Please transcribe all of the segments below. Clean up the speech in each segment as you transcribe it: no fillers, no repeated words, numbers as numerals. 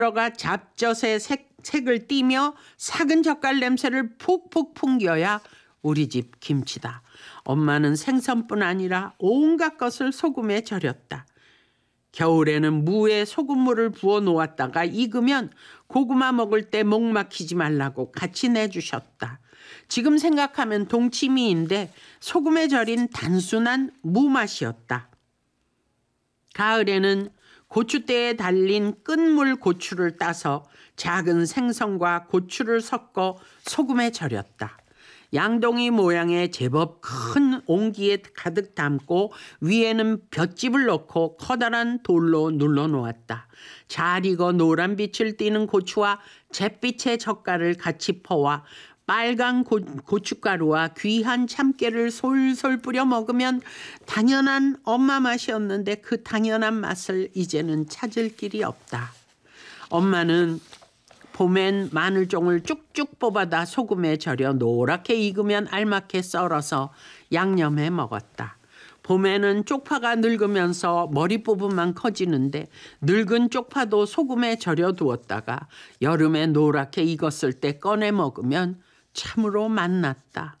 들어가 잡젓의 색을 띠며 삭은 젓갈 냄새를 푹푹 풍겨야 우리 집 김치다. 엄마는 생선뿐 아니라 온갖 것을 소금에 절였다. 겨울에는 무에 소금물을 부어 놓았다가 익으면 고구마 먹을 때 목 막히지 말라고 같이 내주셨다. 지금 생각하면 동치미인데 소금에 절인 단순한 무 맛이었다. 가을에는 고추대에 달린 끈물 고추를 따서 작은 생선과 고추를 섞어 소금에 절였다. 양동이 모양의 제법 큰 옹기에 가득 담고 위에는 볏짚을 넣고 커다란 돌로 눌러놓았다. 잘 익어 노란빛을 띠는 고추와 잿빛의 젓갈을 같이 퍼와 빨간 고춧가루와 귀한 참깨를 솔솔 뿌려 먹으면 당연한 엄마 맛이었는데 그 당연한 맛을 이제는 찾을 길이 없다. 엄마는 봄엔 마늘종을 쭉쭉 뽑아다 소금에 절여 노랗게 익으면 알맞게 썰어서 양념해 먹었다. 봄에는 쪽파가 늙으면서 머리부분만 커지는데 늙은 쪽파도 소금에 절여 두었다가 여름에 노랗게 익었을 때 꺼내 먹으면 참으로 맛났다.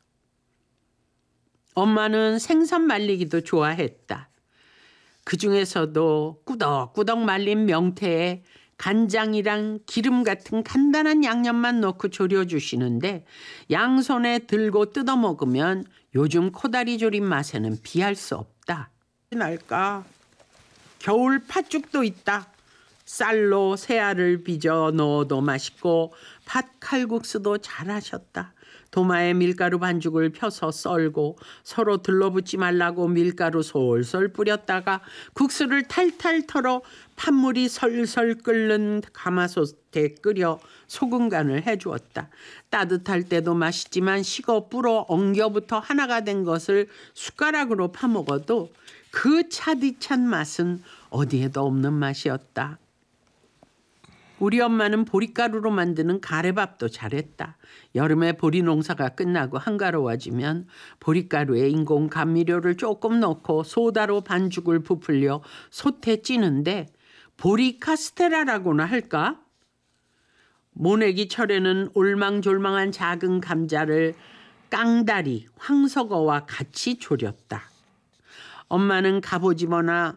엄마는 생선 말리기도 좋아했다. 그중에서도 꾸덕꾸덕 말린 명태에 간장이랑 기름 같은 간단한 양념만 넣고 졸여주시는데 양손에 들고 뜯어 먹으면 요즘 코다리 조림 맛에는 비할 수 없다. 날까? 겨울 팥죽도 있다. 쌀로 새알을 빚어 넣어도 맛있고 팥 칼국수도 잘하셨다. 도마에 밀가루 반죽을 펴서 썰고 서로 들러붙지 말라고 밀가루 솔솔 뿌렸다가 국수를 탈탈 털어 팥물이 설설 끓는 가마솥에 끓여 소금 간을 해주었다. 따뜻할 때도 맛있지만 식어 불어 엉겨부터 하나가 된 것을 숟가락으로 파먹어도 그 차디찬 맛은 어디에도 없는 맛이었다. 우리 엄마는 보리가루로 만드는 가래밥도 잘했다. 여름에 보리 농사가 끝나고 한가로워지면 보리가루에 인공 감미료를 조금 넣고 소다로 반죽을 부풀려 솥에 찌는데 보리 카스테라라고나 할까? 모내기 철에는 올망졸망한 작은 감자를 깡다리, 황석어와 같이 졸였다. 엄마는 갑오징어나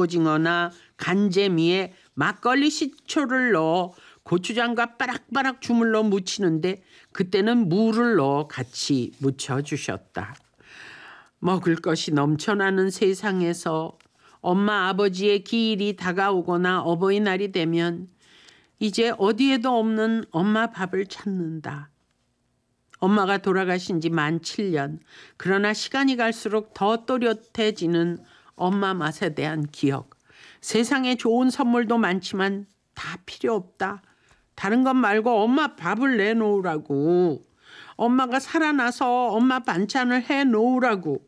간재미에 막걸리 식초를 넣어 고추장과 빠락빠락 주물러 무치는데 그때는 무를 넣어 같이 무쳐주셨다. 먹을 것이 넘쳐나는 세상에서 엄마 아버지의 기일이 다가오거나 어버이날이 되면 이제 어디에도 없는 엄마 밥을 찾는다. 엄마가 돌아가신 지 만 7년. 그러나 시간이 갈수록 더 또렷해지는 엄마 맛에 대한 기억. 세상에 좋은 선물도 많지만 다 필요 없다. 다른 것 말고 엄마 밥을 내놓으라고. 엄마가 살아나서 엄마 반찬을 해놓으라고.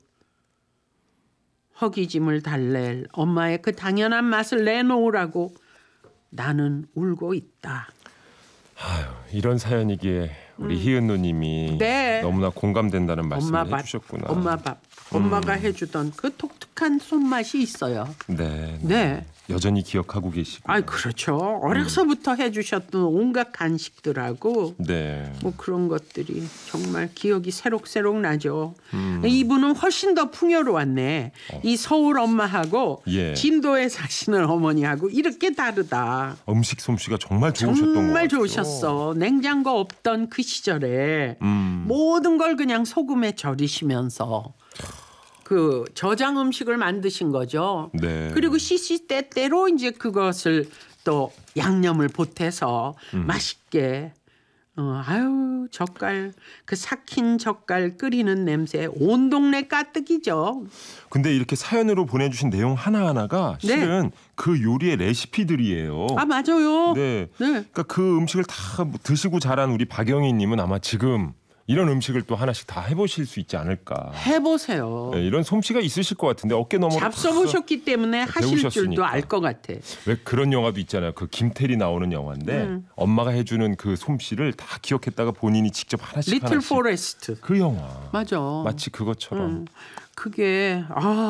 허기짐을 달랠 엄마의 그 당연한 맛을 내놓으라고 나는 울고 있다. 아유, 이런 사연이기에 우리 희은 누님이 네. 너무나 공감된다는 말씀을 엄마 밥, 해주셨구나. 엄마 밥. 엄마가 해주던 그 독특한 손맛이 있어요. 네. 네. 여전히 기억하고 계시고. 아, 그렇죠. 어려서부터 해주셨던 온갖 간식들하고 네. 뭐 그런 것들이 정말 기억이 새록새록 나죠. 이분은 훨씬 더 풍요로웠네. 이 서울 엄마하고 예. 진도에 사시는 어머니하고 이렇게 다르다. 음식 솜씨가 정말 좋으셨던 것 같아요. 정말 좋으셨어. 냉장고 없던 그 시절에 모든 걸 그냥 소금에 절이시면서 그 저장 음식을 만드신 거죠. 네. 그리고 시시때때로 이제 그것을 또 양념을 보태서 맛있게 아유 젓갈 그 삭힌 젓갈 끓이는 냄새 온 동네 가뜩이죠. 근데 이렇게 사연으로 보내주신 내용 하나하나가 실은 그 요리의 레시피들이에요. 아 맞아요. 네. 네. 그러니까 그 음식을 다 드시고 자란 우리 박영희님은 아마 지금 이런 음식을 또 하나씩 다 해보실 수 있지 않을까. 해보세요. 네, 이런 솜씨가 있으실 것 같은데 어깨 너머로 잡숴보셨기 때문에 하실 줄도 배우셨으니까. 알 것 같아. 왜 그런 영화도 있잖아요. 그 김태리 나오는 영화인데 엄마가 해주는 그 솜씨를 다 기억했다가 본인이 직접 하나씩 리틀 하나씩. 포레스트. 그 영화. 맞아. 마치 그것처럼. 그게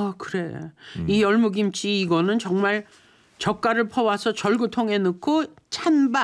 그래. 이 열무김치 이거는 정말 젓갈을 퍼와서 절구통에 넣고 찬밥